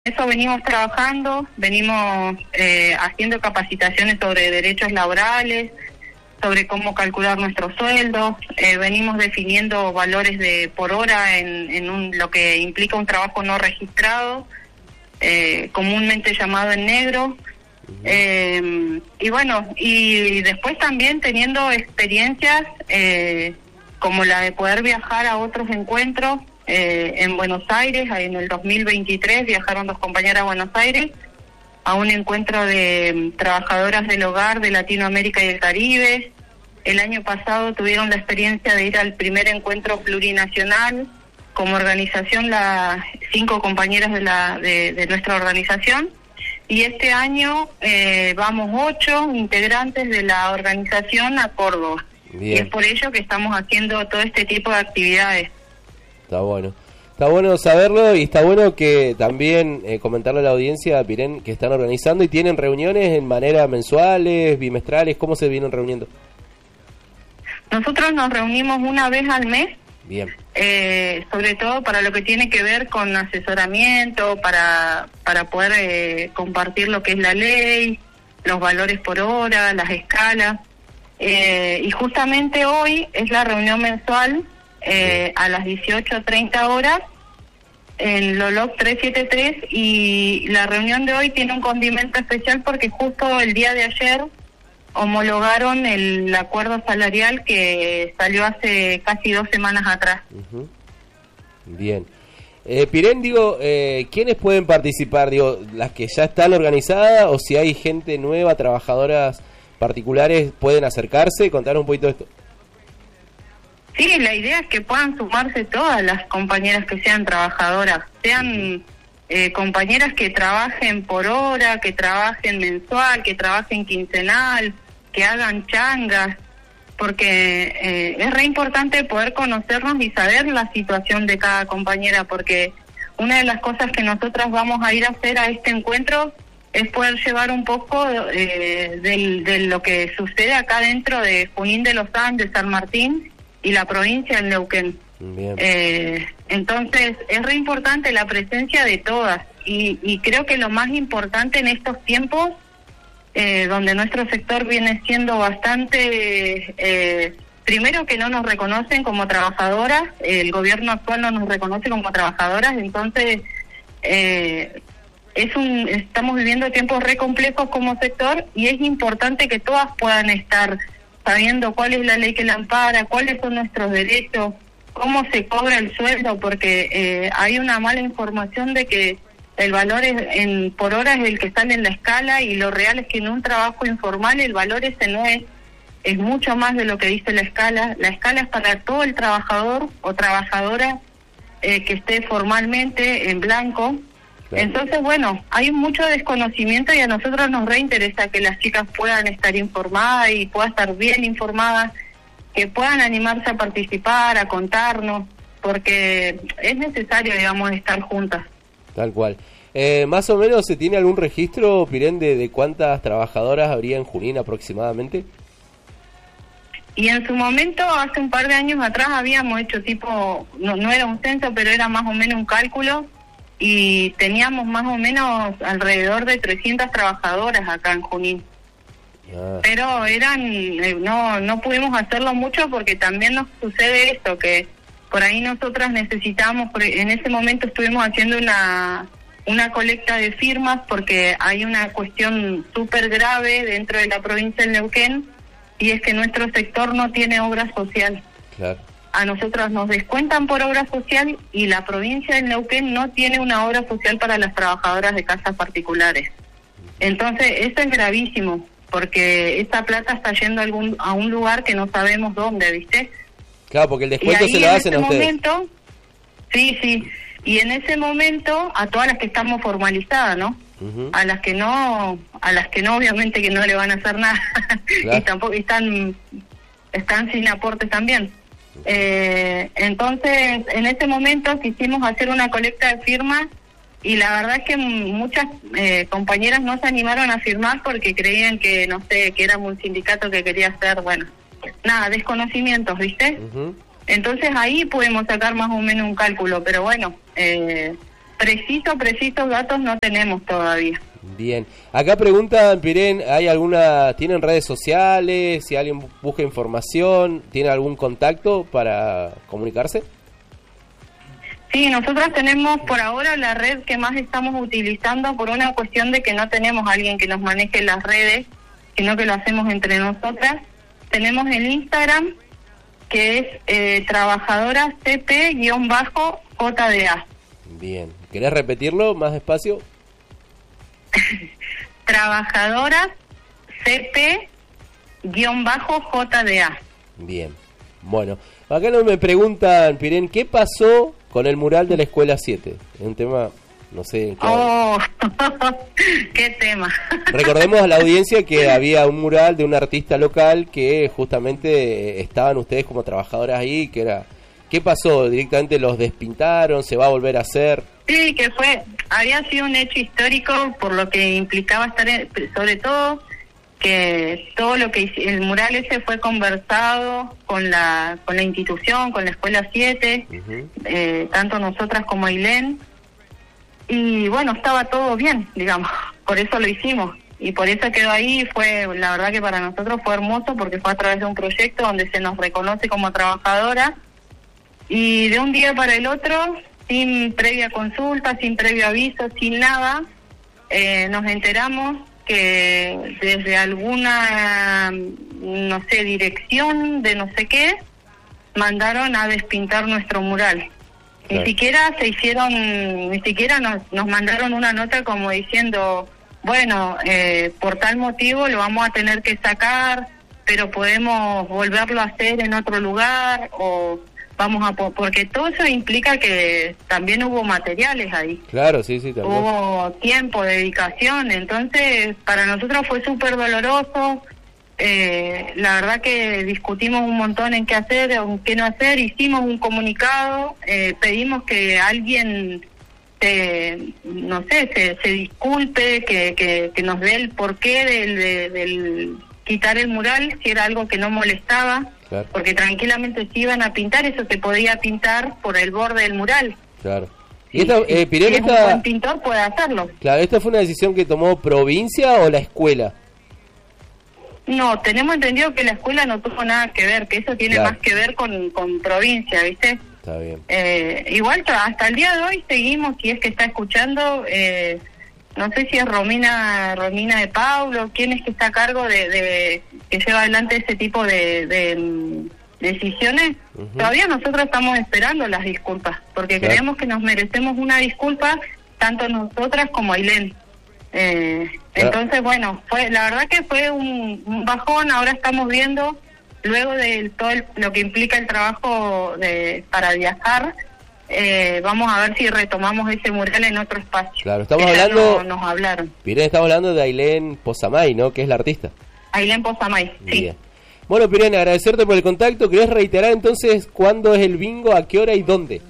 Eso venimos trabajando, venimos haciendo capacitaciones sobre derechos laborales, sobre cómo calcular nuestros sueldos, venimos definiendo valores de por hora en lo que implica un trabajo no registrado, comúnmente llamado en negro. Y bueno, y después también teniendo experiencias como la de poder viajar a otros encuentros. En Buenos Aires, en el 2023 viajaron 2 compañeras a Buenos Aires a un encuentro de trabajadoras del hogar de Latinoamérica y el Caribe. El año pasado tuvieron la experiencia de ir al primer encuentro plurinacional como organización, las 5 compañeras de nuestra organización, y este año vamos 8 integrantes de la organización a Córdoba. Bien. Y es por ello que estamos haciendo todo este tipo de actividades. Está bueno saberlo, y está bueno que también comentarle a la audiencia, Pirén, que están organizando y tienen reuniones en manera mensuales, bimestrales. ¿Cómo se vienen reuniendo? Nosotros nos reunimos una vez al mes. Bien. Sobre todo para lo que tiene que ver con asesoramiento, para poder compartir lo que es la ley, los valores por hora, las escalas. Y justamente hoy es la reunión mensual a las 18:30 horas en Loloc 373, y la reunión de hoy tiene un condimento especial porque justo el día de ayer homologaron el acuerdo salarial que salió hace casi 2 semanas atrás. Uh-huh. Bien. Pirén, ¿quiénes pueden participar? ¿Las que ya están organizadas, o si hay gente nueva, trabajadoras particulares, pueden acercarse? Contar un poquito de esto. Sí, la idea es que puedan sumarse todas las compañeras que sean trabajadoras, sean compañeras que trabajen por hora, que trabajen mensual, que trabajen quincenal, que hagan changas, porque es re importante poder conocernos y saber la situación de cada compañera, porque una de las cosas que nosotras vamos a ir a hacer a este encuentro es poder llevar un poco de lo que sucede acá dentro de Junín de los Andes, de San Martín y la provincia de Neuquén. Entonces es re importante la presencia de todas, y creo que lo más importante en estos tiempos donde nuestro sector viene siendo bastante primero que no nos reconocen como trabajadoras, el gobierno actual no nos reconoce como trabajadoras, entonces estamos viviendo tiempos re complejos como sector, y es importante que todas puedan estar sabiendo cuál es la ley que la ampara, cuáles son nuestros derechos, cómo se cobra el sueldo, porque hay una mala información de que el valor por hora es el que sale en la escala, y lo real es que en un trabajo informal el valor ese no es mucho más de lo que dice la escala. La escala es para todo el trabajador o trabajadora que esté formalmente en blanco. Entonces, bueno, hay mucho desconocimiento, y a nosotros nos reinteresa que las chicas puedan estar informadas y puedan estar bien informadas, que puedan animarse a participar, a contarnos, porque es necesario, digamos, estar juntas. Tal cual. ¿Más o menos se tiene algún registro, Pirén, de cuántas trabajadoras habría en Junín aproximadamente? Y en su momento, hace un par de años atrás, habíamos hecho no era un censo, pero era más o menos un cálculo, y teníamos más o menos alrededor de 300 trabajadoras acá en Junín. Pero no pudimos hacerlo mucho, porque también nos sucede esto, que por ahí nosotras necesitamos, en ese momento estuvimos haciendo una colecta de firmas, porque hay una cuestión súper grave dentro de la provincia de Neuquén, y es que nuestro sector no tiene obra social. Claro. A nosotros nos descuentan por obra social, y la provincia de Neuquén no tiene una obra social para las trabajadoras de casas particulares. Entonces, eso es gravísimo, porque esta plata está yendo a un lugar que no sabemos dónde, ¿viste? Claro, porque el descuento se lo hacen a ustedes. Sí, y en ese momento a todas las que estamos formalizadas, ¿no? Uh-huh. A las que no obviamente que no le van a hacer nada. Claro. Y tampoco están sin aportes también. Entonces, en ese momento quisimos hacer una colecta de firmas, y la verdad es que muchas compañeras no se animaron a firmar porque creían que, no sé, que éramos un sindicato que quería hacer, desconocimientos, ¿viste? Uh-huh. Entonces ahí podemos sacar más o menos un cálculo, pero bueno, Precisos datos no tenemos todavía. Bien. Acá preguntan, Pirén, ¿tienen redes sociales? Si alguien busca información, ¿tiene algún contacto para comunicarse? Sí, nosotros tenemos por ahora la red que más estamos utilizando por una cuestión de que no tenemos a alguien que nos maneje las redes, sino que lo hacemos entre nosotras. Tenemos el Instagram, que es trabajadora CP-JDA. Bien. ¿Querés repetirlo más despacio? Trabajadoras CP-JDA. Bien. Bueno, acá no me preguntan, Pirén, ¿qué pasó con el mural de la Escuela 7? Es un tema, no sé... Oh, qué tema. Recordemos a la audiencia que había un mural de un artista local que justamente estaban ustedes como trabajadoras ahí, que era... ¿Qué pasó? ¿Directamente los despintaron? ¿Se va a volver a hacer? Sí, que había sido un hecho histórico por lo que implicaba estar, sobre todo, que todo lo que el mural ese fue conversado con la institución, con la Escuela 7, tanto nosotras como Ailén, y bueno, estaba todo bien, digamos, por eso lo hicimos, y por eso quedó ahí. La verdad que para nosotros fue hermoso, porque fue a través de un proyecto donde se nos reconoce como trabajadora, y de un día para el otro, sin previa consulta, sin previo aviso, sin nada, nos enteramos que desde alguna, no sé, dirección de no sé qué, mandaron a despintar nuestro mural. Claro. Ni siquiera nos mandaron una nota como diciendo, bueno, por tal motivo lo vamos a tener que sacar, pero podemos volverlo a hacer en otro lugar, o porque todo eso implica que también hubo materiales ahí. Claro, sí, también. Hubo tiempo, dedicación, entonces para nosotros fue súper doloroso. La verdad que discutimos un montón en qué hacer, en qué no hacer, hicimos un comunicado, pedimos que alguien se disculpe, que nos dé el porqué del quitar el mural, si era algo que no molestaba. Claro. Porque tranquilamente si iban a pintar, eso se podía pintar por el borde del mural. Claro. Y esta, Pirén, si un buen pintor puede hacerlo. Claro, ¿esta fue una decisión que tomó provincia o la escuela? No, tenemos entendido que la escuela no tuvo nada que ver, que eso tiene más que ver con provincia, ¿viste? Está bien. Igual hasta el día de hoy seguimos, si es que está escuchando, no sé si es Romina de Paulo, quién es que está a cargo de que lleva adelante ese tipo de decisiones. Todavía nosotros estamos esperando las disculpas, porque creemos que nos merecemos una disculpa, tanto nosotras como Ailén. Entonces, bueno, la verdad que fue un bajón. Ahora estamos viendo, luego de todo lo que implica el trabajo para viajar, vamos a ver si retomamos ese mural en otro espacio. Claro, estamos hablando... nos hablaron. Pirén, estamos hablando de Ailén Posamay, ¿no? Que es la artista. Ailén Posamay, sí. Bien. Bueno, Pirén, agradecerte por el contacto. ¿Querés reiterar entonces cuándo es el bingo, a qué hora y dónde?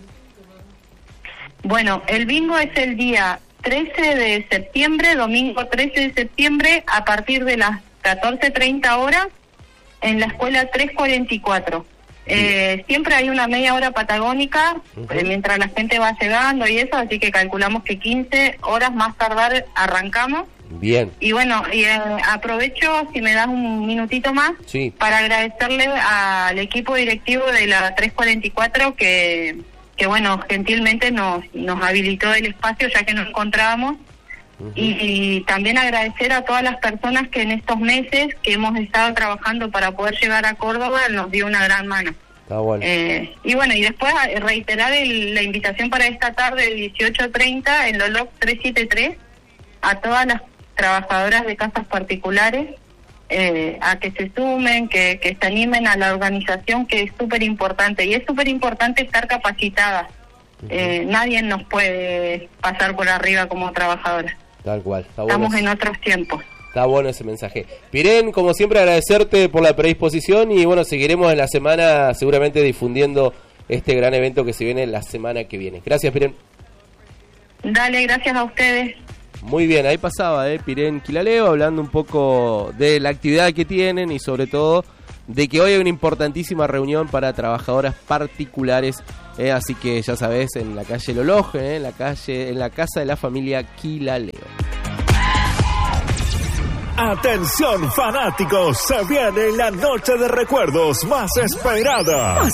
Bueno, el bingo es el día 13 de septiembre, domingo 13 de septiembre, a partir de las 14:30 horas, en la escuela 344. Siempre hay una media hora patagónica, mientras la gente va llegando y eso, así que calculamos que 15 horas más tardar arrancamos. Bien. Y bueno, aprovecho, si me das un minutito más, para agradecerle al equipo directivo de la 344 que bueno, gentilmente nos habilitó el espacio ya que nos encontrábamos. Y también agradecer a todas las personas que en estos meses que hemos estado trabajando para poder llegar a Córdoba nos dio una gran mano. Está bueno. Y bueno, y después reiterar la invitación para esta tarde de 18:30 en Loloc 373 a todas las trabajadoras de casas particulares, a que se sumen, que se animen a la organización, que es súper importante, y es súper importante estar capacitadas. Nadie nos puede pasar por arriba como trabajadoras. Tal cual. Está Estamos bueno. En otros tiempos. Está bueno ese mensaje. Pirén, como siempre, agradecerte por la predisposición y bueno, seguiremos en la semana seguramente difundiendo este gran evento que se viene la semana que viene. Gracias, Pirén. Dale, gracias a ustedes. Muy bien, ahí pasaba Pirén Quilaleo hablando un poco de la actividad que tienen y sobre todo de que hoy hay una importantísima reunión para trabajadoras particulares Así que ya sabés, en la calle Loloje, en la casa de la familia Quilaleo. Atención fanáticos, se viene la noche de recuerdos más esperada.